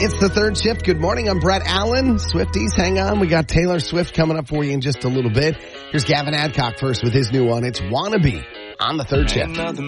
It's the third shift. Good morning. I'm Brett Allen. Swifties, hang on. We got Taylor Swift coming up for you in just a little bit. Here's Gavin Adcock first with his new one. It's Wannabe on the third shift.